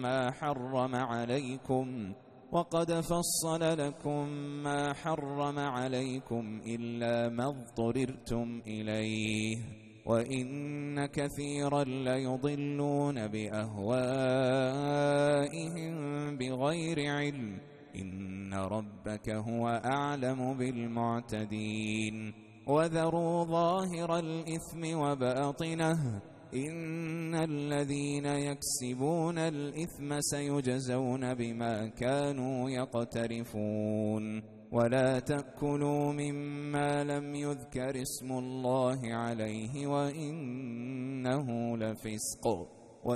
ما حرم عليكم وقد فصل لكم ما حرم عليكم إلا ما اضطررتم إليه وإن كثيرا ليضلون بأهوائهم بغير علم إن ربك هو أعلم بالمعتدين وذروا ظاهر الإثم وباطنه إن الذين يكسبون الإثم سيجزون بما كانوا يقترفون ولا تأكلوا مما لم يذكر اسم الله عليه وإنه لفسق